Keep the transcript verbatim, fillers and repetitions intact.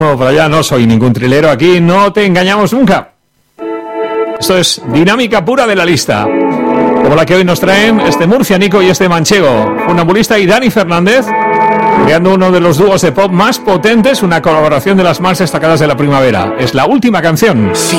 No, por allá no soy ningún trilero, aquí no te engañamos nunca. Esto es dinámica pura de la lista, como la que hoy nos traen este murcianico y este manchego, Funambulista y Dani Fernández, creando uno de los dúos de pop más potentes, una colaboración de las más destacadas de la primavera. Es la última canción. Si